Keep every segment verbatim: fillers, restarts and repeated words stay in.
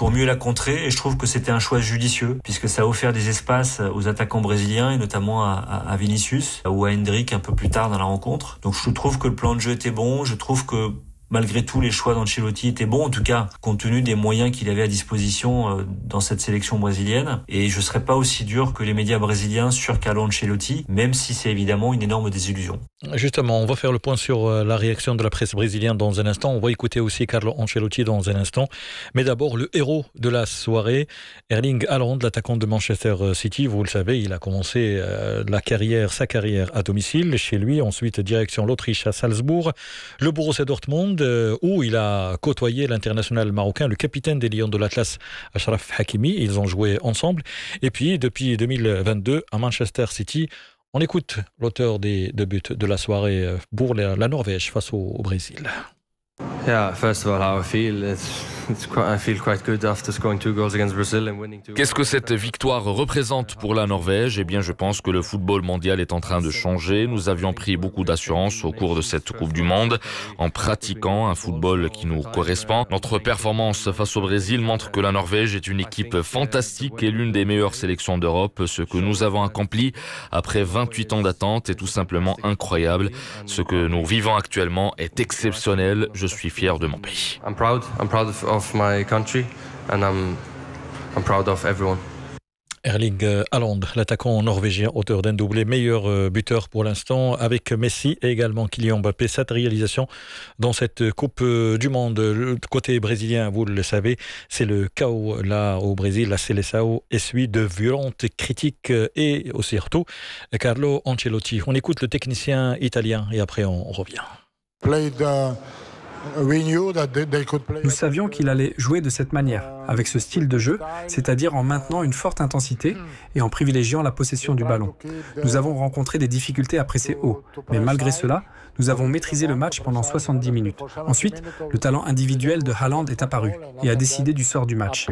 pour mieux la contrer, et je trouve que c'était un choix judicieux puisque ça a offert des espaces aux attaquants brésiliens et notamment à, à, à Vinicius ou à Hendrick un peu plus tard dans la rencontre. Donc je trouve que le plan de jeu était bon, je trouve que malgré tout, les choix d'Ancelotti étaient bons, en tout cas, compte tenu des moyens qu'il avait à disposition euh, dans cette sélection brésilienne. Et je serais pas aussi dur que les médias brésiliens sur Carlo Ancelotti, même si c'est évidemment une énorme désillusion. Justement, on va faire le point sur la réaction de la presse brésilienne dans un instant. On va écouter aussi Carlo Ancelotti dans un instant. Mais d'abord, le héros de la soirée, Erling Haaland, l'attaquant de Manchester City. Vous le savez, il a commencé euh, la carrière, sa carrière à domicile chez lui. Ensuite, direction l'Autriche à Salzbourg, le Borussia Dortmund, euh, où il a côtoyé l'international marocain, le capitaine des Lions de l'Atlas, Achraf Hakimi. Ils ont joué ensemble. Et puis, depuis deux mille vingt-deux, à Manchester City, on écoute l'auteur des deux buts de la soirée pour la, la Norvège face au, au Brésil. Yeah, first of all, how I feel, it's, it's quite, I feel quite good after scoring two goals against Brazil and winning two. Qu'est-ce que cette victoire représente pour la Norvège ? Eh bien, je pense que le football mondial est en train de changer. Nous avions pris beaucoup d'assurance au cours de cette Coupe du Monde en pratiquant un football qui nous correspond. Notre performance face au Brésil montre que la Norvège est une équipe fantastique et l'une des meilleures sélections d'Europe. Ce que nous avons accompli après vingt-huit ans d'attente est tout simplement incroyable. Ce que nous vivons actuellement est exceptionnel. Je suis fier de mon pays. I'm proud. I'm proud of, of my country and I'm, I'm proud of everyone. Erling Haaland, l'attaquant norvégien, auteur d'un doublé, meilleur buteur pour l'instant avec Messi et également Kylian Mbappé. Cette réalisation dans cette Coupe du Monde. Le côté brésilien, vous le savez, c'est le chaos là au Brésil. La Seleção essuie de violentes critiques et aussi surtout Carlo Ancelotti. On écoute le technicien italien et après on revient. Nous savions qu'il allait jouer de cette manière, avec ce style de jeu, c'est-à-dire en maintenant une forte intensité et en privilégiant la possession du ballon. Nous avons rencontré des difficultés à presser haut, mais malgré cela, nous avons maîtrisé le match pendant soixante-dix minutes. Ensuite, le talent individuel de Haaland est apparu et a décidé du sort du match.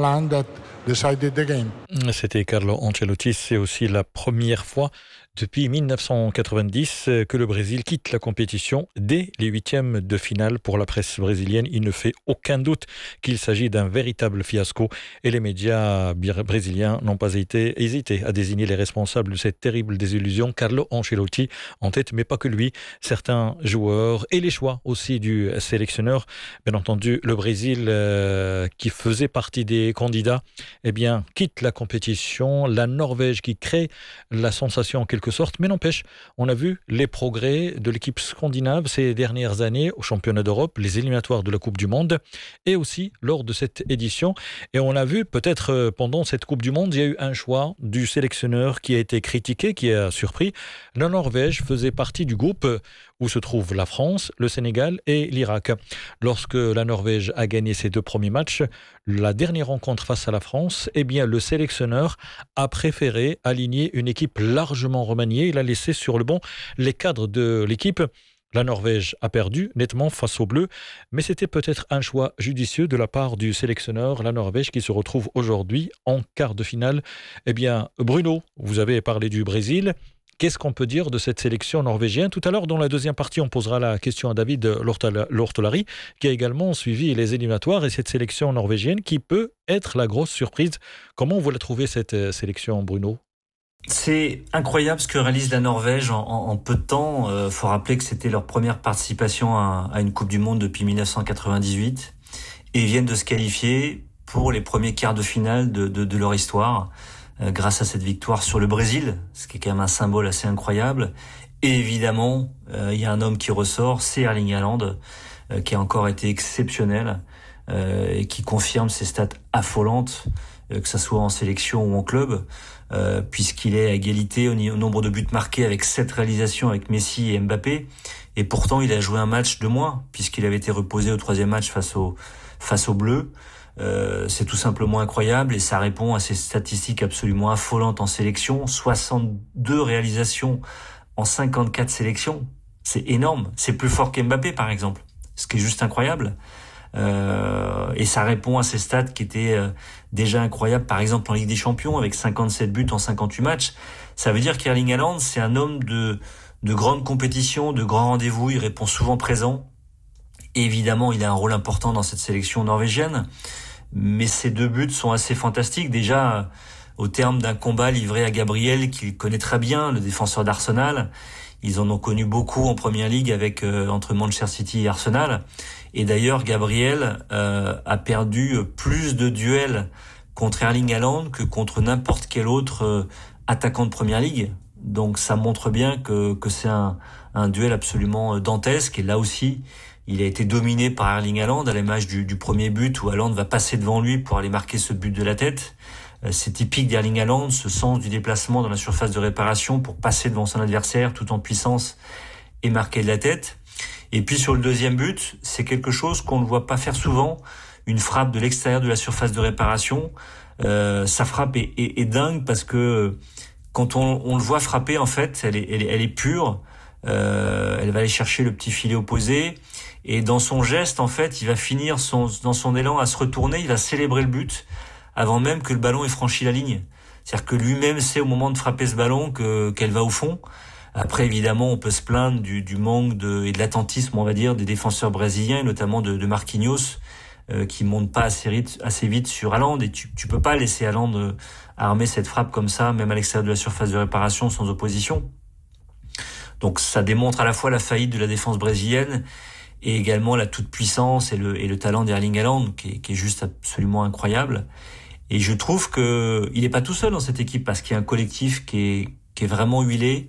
C'était Carlo Ancelotti, c'est aussi la première fois depuis dix-neuf cent quatre-vingt-dix que le Brésil quitte la compétition dès les huitièmes de finale. Pour la presse brésilienne, il ne fait aucun doute qu'il s'agit d'un véritable fiasco et les médias brésiliens n'ont pas été, hésité à désigner les responsables de cette terrible désillusion. Carlo Ancelotti en tête, mais pas que lui, certains joueurs et les choix aussi du sélectionneur. Bien entendu, le Brésil euh, qui faisait partie des candidats, eh bien, quitte la compétition. La Norvège qui crée la sensation en quelque sorte, mais n'empêche, on a vu les progrès de l'équipe scandinave ces dernières années au championnat d'Europe, les éliminatoires de la Coupe du Monde et aussi lors de cette édition. Et on a vu peut-être pendant cette Coupe du Monde, il y a eu un choix du sélectionneur qui a été critiqué, qui a surpris. La Norvège faisait partie du groupe où se trouvent la France, le Sénégal et l'Irak. Lorsque la Norvège a gagné ses deux premiers matchs, la dernière rencontre face à la France, eh bien le sélectionneur a préféré aligner une équipe largement remaniée. Il a laissé sur le banc les cadres de l'équipe. La Norvège a perdu nettement face aux Bleus, mais c'était peut-être un choix judicieux de la part du sélectionneur. La Norvège qui se retrouve aujourd'hui en quart de finale. Eh bien, Bruno, vous avez parlé du Brésil. Qu'est-ce qu'on peut dire de cette sélection norvégienne ? Tout à l'heure, dans la deuxième partie, on posera la question à David Lortolari, qui a également suivi les éliminatoires et cette sélection norvégienne qui peut être la grosse surprise. Comment vous la trouvez, cette sélection, Bruno ? C'est incroyable ce que réalise la Norvège en, en, en peu de temps. Il euh, faut rappeler que c'était leur première participation à, à une Coupe du Monde depuis dix-neuf cent quatre-vingt-dix-huit et ils viennent de se qualifier pour les premiers quarts de finale de, de, de leur histoire euh, grâce à cette victoire sur le Brésil, ce qui est quand même un symbole assez incroyable. Et évidemment, il euh, y a un homme qui ressort, c'est Erling Haaland, euh, qui a encore été exceptionnel euh, et qui confirme ses stats affolantes, euh, que ça soit en sélection ou en club. Euh, puisqu'il est à égalité au, au nombre de buts marqués avec sept réalisations avec Messi et Mbappé. Et pourtant, il a joué un match de moins, puisqu'il avait été reposé au troisième match face au, face aux Bleus. Euh, c'est tout simplement incroyable et ça répond à ces statistiques absolument affolantes en sélection. soixante-deux réalisations en cinquante-quatre sélections. C'est énorme. C'est plus fort qu'Mbappé, par exemple. Ce qui est juste incroyable. Euh, et ça répond à ces stats qui étaient euh, déjà incroyables, par exemple en Ligue des Champions avec cinquante-sept buts en cinquante-huit matchs. Ça veut dire qu'Erling Haaland, c'est un homme de de grande compétition, de grands rendez-vous. Il répond souvent présent. Et évidemment, il a un rôle important dans cette sélection norvégienne. mais ces deux buts sont assez fantastiques. Déjà, au terme d'un combat livré à Gabriel, qu'il connaît très bien, le défenseur d'Arsenal. Ils en ont connu beaucoup en Première Ligue avec euh, entre Manchester City et Arsenal. Et d'ailleurs, Gabriel euh, a perdu plus de duels contre Erling Haaland que contre n'importe quel autre euh, attaquant de Première Ligue. Donc ça montre bien que, que c'est un, un duel absolument dantesque. Et là aussi, il a été dominé par Erling Haaland à l'image du, du premier but où Haaland va passer devant lui pour aller marquer ce but de la tête. C'est typique d'Erling Haaland, ce sens du déplacement dans la surface de réparation pour passer devant son adversaire tout en puissance et marquer de la tête. Et puis sur le deuxième but, c'est quelque chose qu'on ne voit pas faire souvent, une frappe de l'extérieur de la surface de réparation. Euh, sa frappe est, est, est dingue parce que quand on, on le voit frapper, en fait, elle est, elle est, elle est pure. Euh, elle va aller chercher le petit filet opposé. Et dans son geste, en fait, il va finir son, dans son élan à se retourner, il va célébrer le but avant même que le ballon ait franchi la ligne. C'est-à-dire que lui-même sait au moment de frapper ce ballon que qu'elle va au fond. Après, évidemment, on peut se plaindre du, du manque de, et de l'attentisme, on va dire, des défenseurs brésiliens, et notamment de, de Marquinhos, euh, qui monte pas assez vite, assez vite sur Haaland. Et tu, tu peux pas laisser Haaland euh, armer cette frappe comme ça, même à l'extérieur de la surface de réparation, sans opposition. Donc, ça démontre à la fois la faillite de la défense brésilienne et également la toute-puissance et le, et le talent d'Erling Haaland, qui est, qui est juste absolument incroyable. Et je trouve que il est pas tout seul dans cette équipe parce qu'il y a un collectif qui est, qui est vraiment huilé,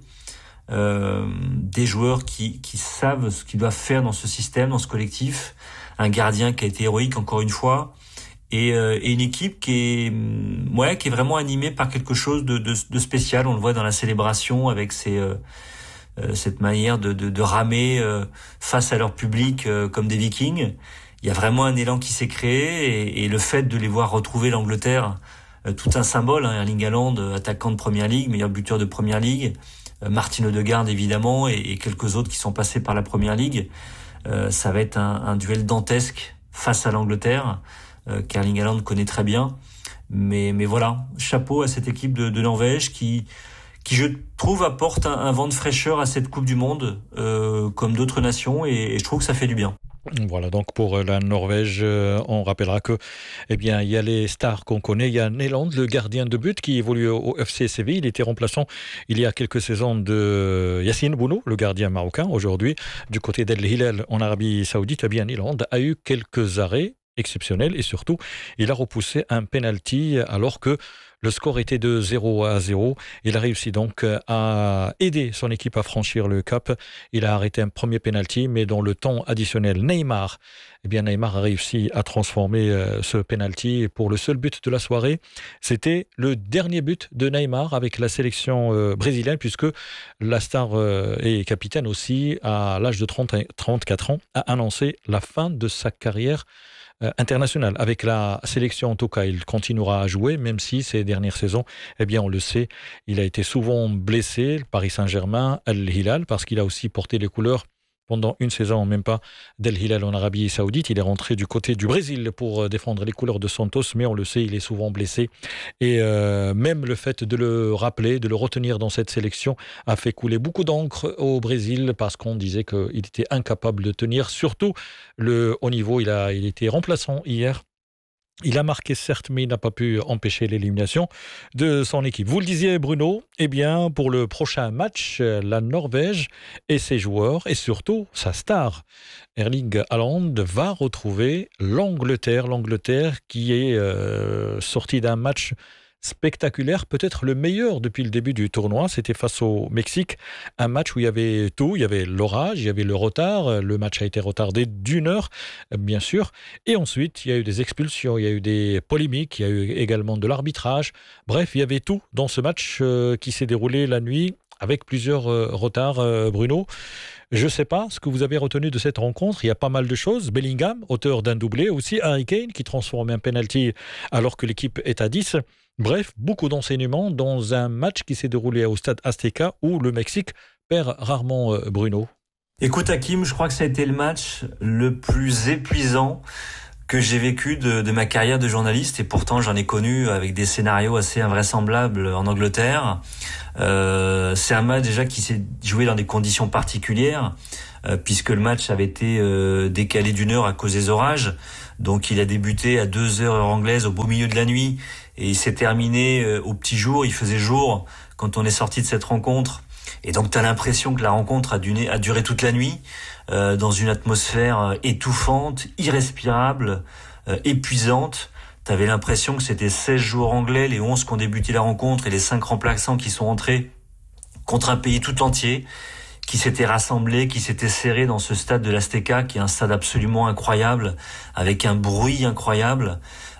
euh, des joueurs qui, qui savent ce qu'ils doivent faire dans ce système, dans ce collectif, un gardien qui a été héroïque encore une fois, et, euh, et une équipe qui est, ouais, qui est vraiment animée par quelque chose de, de, de spécial. On le voit dans la célébration avec ces, euh, euh, cette manière de, de, de ramer euh, face à leur public euh, comme des Vikings. Il y a vraiment un élan qui s'est créé et, et le fait de les voir retrouver l'Angleterre, euh, tout un symbole, hein, Erling Haaland, attaquant de Première Ligue, meilleur buteur de Première Ligue, euh, Martin Odegaard évidemment et, et quelques autres qui sont passés par la Première Ligue. Euh, ça va être un, un duel dantesque face à l'Angleterre, euh, qu'Erling Haaland connaît très bien. Mais, mais voilà, chapeau à cette équipe de, de Norvège qui, qui je trouve apporte un, un vent de fraîcheur à cette Coupe du Monde, euh, comme d'autres nations, et, et je trouve que ça fait du bien. Voilà, donc pour la Norvège, on rappellera que, eh bien, il y a les stars qu'on connaît. Il y a Neland, le gardien de but, qui évolue au F C Séville. Il était remplaçant il y a quelques saisons de Yassine Bounou, le gardien marocain. Aujourd'hui, du côté d'Al Hilal en Arabie Saoudite, eh bien, Neland a eu quelques arrêts exceptionnels et surtout, il a repoussé un penalty alors que le score était de zéro à zéro. Il a réussi donc à aider son équipe à franchir le cap. Il a arrêté un premier penalty, mais dans le temps additionnel, Neymar, eh bien Neymar a réussi à transformer ce penalty pour le seul but de la soirée. C'était le dernier but de Neymar avec la sélection brésilienne, puisque la star et capitaine aussi, à l'âge de trente, trente-quatre ans, a annoncé la fin de sa carrière international. Avec la sélection, en tout cas, il continuera à jouer, même si ces dernières saisons, eh bien, on le sait, il a été souvent blessé, le Paris Saint-Germain, Al Hilal, parce qu'il a aussi porté les couleurs pendant une saison, même pas, d'Al Hilal en Arabie Saoudite. Il est rentré du côté du Brésil pour défendre les couleurs de Santos, mais on le sait, il est souvent blessé. Et euh, même le fait de le rappeler, de le retenir dans cette sélection, a fait couler beaucoup d'encre au Brésil parce qu'on disait qu'il était incapable de tenir, surtout le haut niveau. Il a, il était remplaçant hier. Il a marqué certes, mais il n'a pas pu empêcher l'élimination de son équipe. Vous le disiez, Bruno, eh bien, pour le prochain match, la Norvège et ses joueurs, et surtout sa star, Erling Haaland, va retrouver l'Angleterre. L'Angleterre qui est euh, sortie d'un match spectaculaire, peut-être le meilleur depuis le début du tournoi. C'était face au Mexique, un match où il y avait tout, il y avait l'orage, il y avait le retard, le match a été retardé d'une heure, bien sûr, et ensuite il y a eu des expulsions, il y a eu des polémiques, il y a eu également de l'arbitrage, bref, il y avait tout dans ce match euh, qui s'est déroulé la nuit avec plusieurs euh, retards, euh, Bruno. Je ne sais pas ce que vous avez retenu de cette rencontre. Il y a pas mal de choses. Bellingham, auteur d'un doublé. Aussi Harry Kane qui transforme un penalty alors que l'équipe est à dix. Bref, beaucoup d'enseignements dans un match qui s'est déroulé au stade Azteca où le Mexique perd rarement, Bruno. Écoute Hakim, je crois que ça a été le match le plus épuisant que j'ai vécu de, de ma carrière de journaliste, et pourtant j'en ai connu avec des scénarios assez invraisemblables en Angleterre. Euh, c'est un match déjà qui s'est joué dans des conditions particulières, euh, puisque le match avait été euh, décalé d'une heure à cause des orages. Donc il a débuté à deux heures heure anglaise au beau milieu de la nuit, et il s'est terminé euh, au petit jour. Il faisait jour quand on est sorti de cette rencontre. Et donc t'as l'impression que la rencontre a, duré, a duré toute la nuit, euh, dans une atmosphère euh, étouffante, irrespirable, euh, épuisante. T'avais l'impression que c'était seize joueurs anglais, les onze qui ont débuté la rencontre et les cinq remplaçants qui sont entrés contre un pays tout entier, qui s'était rassemblé, qui s'était serré dans ce stade de l'Azteca, qui est un stade absolument incroyable, avec un bruit incroyable.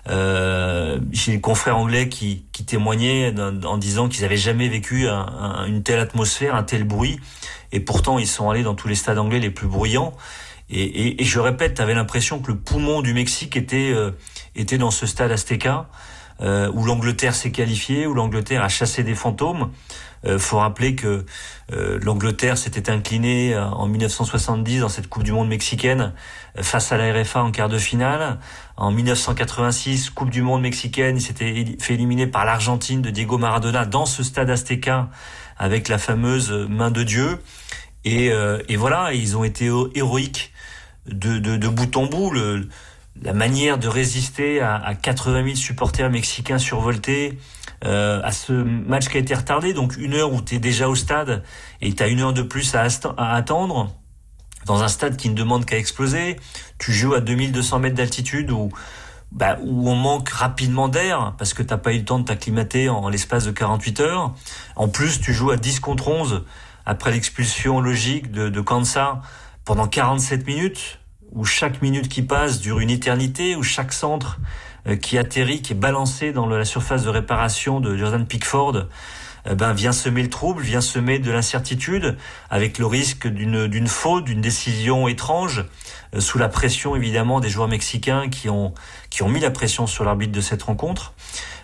Euh, j'ai des confrères anglais qui, qui témoignaient en disant qu'ils n'avaient jamais vécu un, un, une telle atmosphère, un tel bruit, et pourtant ils sont allés dans tous les stades anglais les plus bruyants. Et, et, et je répète, t'avais l'impression que le poumon du Mexique était euh, était dans ce stade Azteca, euh, où l'Angleterre s'est qualifiée, où l'Angleterre a chassé des fantômes. Euh, faut rappeler que euh, l'Angleterre s'était inclinée euh, en dix-neuf cent soixante-dix dans cette Coupe du Monde mexicaine euh, face à la R F A en quart de finale. En dix-neuf cent quatre-vingt-six, Coupe du Monde mexicaine, il s'était fait éliminer par l'Argentine de Diego Maradona dans ce stade Azteca avec la fameuse main de Dieu. Et, euh, et voilà, ils ont été héroïques de, de, de bout en bout. Le, la manière de résister à, à quatre-vingt mille supporters mexicains survoltés, euh, à ce match qui a été retardé, donc une heure où t'es déjà au stade et t'as une heure de plus à, ast- à attendre, dans un stade qui ne demande qu'à exploser. Tu joues à deux mille deux cents mètres d'altitude où, bah, où on manque rapidement d'air parce que t'as pas eu le temps de t'acclimater en, en l'espace de quarante-huit heures. En plus, tu joues à dix contre onze après l'expulsion logique de, de Kansa pendant quarante-sept minutes, où chaque minute qui passe dure une éternité, où chaque centre euh, qui atterrit, qui est balancé dans le, la surface de réparation de Jordan Pickford, euh, ben vient semer le trouble, vient semer de l'incertitude, avec le risque d'une, d'une faute, d'une décision étrange, euh, sous la pression évidemment des joueurs mexicains qui ont qui ont mis la pression sur l'arbitre de cette rencontre.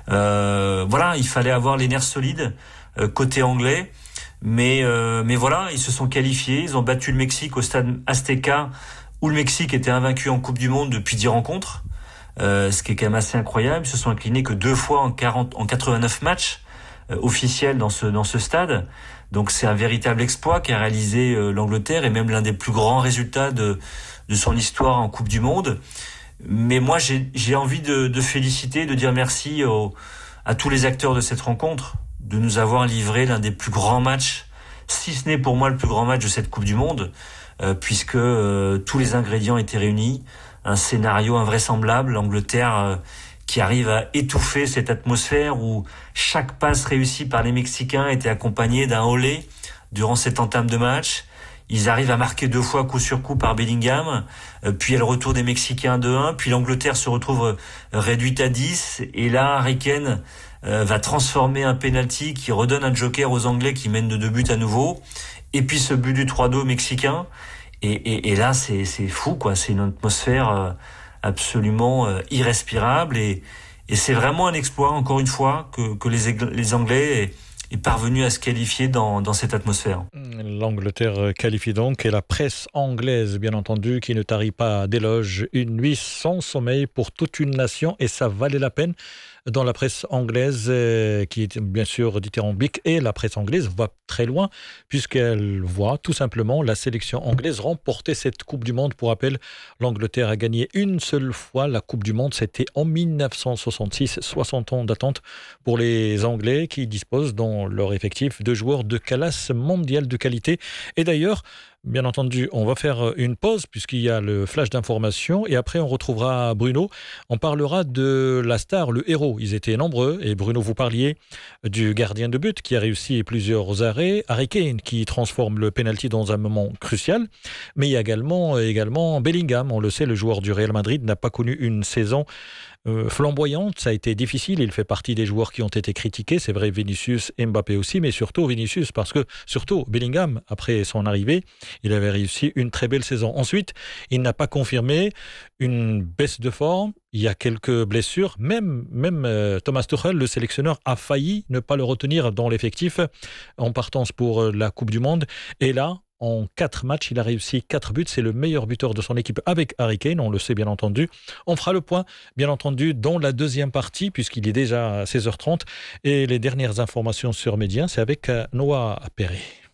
Euh, voilà, il fallait avoir les nerfs solides euh, côté anglais. Mais euh, mais voilà, ils se sont qualifiés, ils ont battu le Mexique au stade Azteca, où le Mexique était invaincu en Coupe du Monde depuis dix rencontres, euh, ce qui est quand même assez incroyable. Ils se sont inclinés que deux fois en quarante, en quatre-vingt-neuf matchs euh, officiels dans ce dans ce stade. Donc c'est un véritable exploit qu'a réalisé euh, l'Angleterre, et même l'un des plus grands résultats de de son histoire en Coupe du Monde. Mais moi j'ai j'ai envie de de féliciter, de dire merci aux, à tous les acteurs de cette rencontre, de nous avoir livré l'un des plus grands matchs, si ce n'est pour moi le plus grand match de cette Coupe du Monde, euh, puisque euh, tous les ingrédients étaient réunis. Un scénario invraisemblable, l'Angleterre euh, qui arrive à étouffer cette atmosphère où chaque passe réussie par les Mexicains était accompagnée d'un olé durant cette entame de match. Ils arrivent à marquer deux fois coup sur coup par Bellingham, euh, puis il y a le retour des Mexicains deux un, puis l'Angleterre se retrouve euh, réduite à dix, et là Harry Kane Euh, va transformer un penalty qui redonne un joker aux Anglais qui mènent de deux buts à nouveau, et puis ce but du trois deux mexicain, et, et, et là c'est, c'est fou quoi, c'est une atmosphère euh, absolument euh, irrespirable, et, et c'est vraiment un exploit encore une fois que, que les, les Anglais aient, aient parvenu à se qualifier dans, dans cette atmosphère. L'Angleterre qualifie donc, et la presse anglaise bien entendu qui ne tarit pas d'éloges. Une nuit sans sommeil pour toute une nation, et ça valait la peine. Dans la presse anglaise, euh, qui est bien sûr dithyrambique, et la presse anglaise va très loin, puisqu'elle voit tout simplement la sélection anglaise remporter cette Coupe du Monde. Pour rappel, l'Angleterre a gagné une seule fois la Coupe du Monde, c'était en dix-neuf cent soixante-six, soixante ans d'attente pour les Anglais, qui disposent dans leur effectif de joueurs de classe mondiale de qualité. Et d'ailleurs, bien entendu, on va faire une pause puisqu'il y a le flash d'information, et après on retrouvera Bruno. On parlera de la star, le héros. Ils étaient nombreux, et Bruno, vous parliez du gardien de but qui a réussi plusieurs arrêts, Harry Kane qui transforme le penalty dans un moment crucial, mais il y a également, également Bellingham. On le sait, le joueur du Real Madrid n'a pas connu une saison Euh, flamboyante, ça a été difficile, il fait partie des joueurs qui ont été critiqués, c'est vrai, Vinicius, Mbappé aussi, mais surtout Vinicius, parce que surtout Bellingham, après son arrivée, il avait réussi une très belle saison. Ensuite, il n'a pas confirmé une baisse de forme, il y a quelques blessures, même, même euh, Thomas Tuchel, le sélectionneur, a failli ne pas le retenir dans l'effectif en partance pour euh, la Coupe du Monde, et là, en quatre matchs. Il a réussi quatre buts. C'est le meilleur buteur de son équipe avec Harry Kane, on le sait bien entendu. On fera le point, bien entendu, dans la deuxième partie, puisqu'il est déjà à seize heures trente. Et les dernières informations sur Médien, c'est avec Noah Perret.